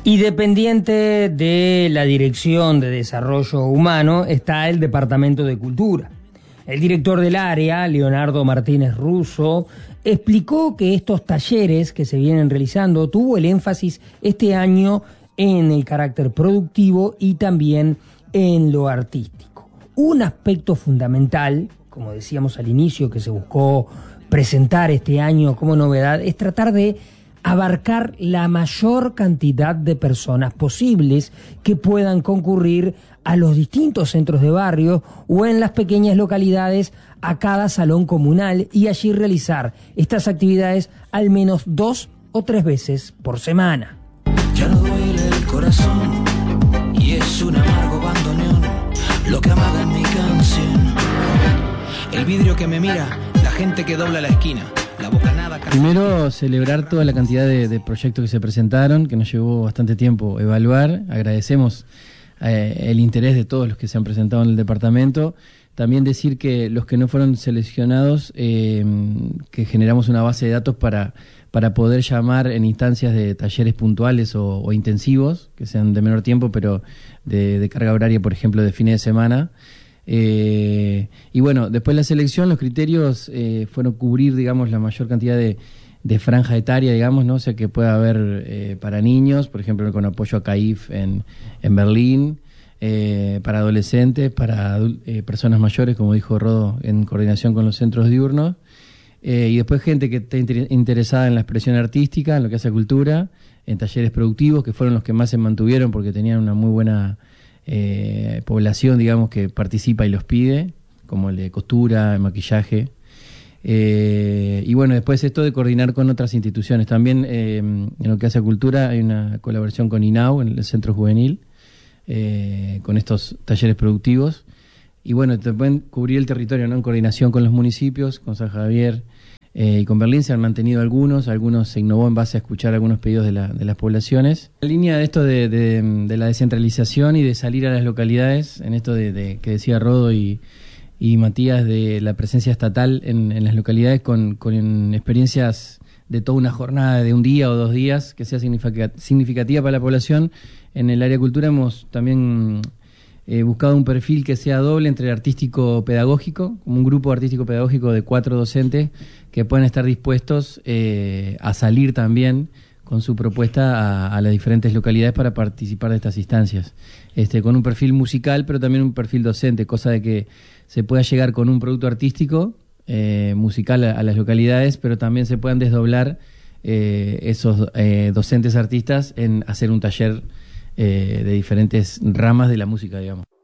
Y dependiente de la Dirección de Desarrollo Humano está el Departamento de Cultura. El director del área, Leonardo Martínez Russo, explicó que estos talleres que se vienen realizando tuvo el énfasis este año en el carácter productivo y también en lo artístico. Un aspecto fundamental, como decíamos al inicio, que se buscó presentar este año como novedad, es tratar de abarcar la mayor cantidad de personas posibles que puedan concurrir a los distintos centros de barrio o en las pequeñas localidades a cada salón comunal y allí realizar estas actividades al menos 2 o 3 veces por semana. Ya no duele el corazón y es un amargo bandoneón lo que amaga en mi canción. El vidrio que me mira, la gente que dobla la esquina. Primero, celebrar toda la cantidad de proyectos que se presentaron, que nos llevó bastante tiempo evaluar. Agradecemos el interés de todos los que se han presentado en el departamento. También decir que los que no fueron seleccionados, que generamos una base de datos para poder llamar en instancias de talleres puntuales o intensivos, que sean de menor tiempo, pero de carga horaria, por ejemplo, de fines de semana. Y bueno, después de la selección, los criterios fueron cubrir, digamos, la mayor cantidad de franja etaria, digamos, ¿no? O sea, que pueda haber para niños, por ejemplo, con apoyo a CAIF en Berlín, para adolescentes, para personas mayores, como dijo Rodo, en coordinación con los centros diurnos, y después gente que esté interesada en la expresión artística, en lo que hace cultura, en talleres productivos, que fueron los que más se mantuvieron porque tenían una muy buena población, digamos, que participa y los pide, como el de costura, el maquillaje. Y bueno, después esto de coordinar con otras instituciones. También en lo que hace a cultura hay una colaboración con INAU, en el Centro Juvenil, con estos talleres productivos. Y bueno, te pueden cubrir el territorio, ¿no? En coordinación con los municipios, con San Javier y con Berlín se han mantenido algunos se innovó en base a escuchar algunos pedidos de las poblaciones. La línea de esto de la descentralización y de salir a las localidades, en esto de que decía Rodo y Matías, de la presencia estatal en las localidades con experiencias de toda una jornada de un día o 2 días que sea significativa para la población. En el área de cultura hemos también buscado un perfil que sea doble entre artístico-pedagógico, como un grupo artístico-pedagógico de 4 docentes que pueden estar dispuestos a salir también con su propuesta a las diferentes localidades para participar de estas instancias, con un perfil musical, pero también un perfil docente, cosa de que se pueda llegar con un producto artístico, musical a las localidades, pero también se puedan desdoblar esos docentes artistas en hacer un taller de diferentes ramas de la música, digamos.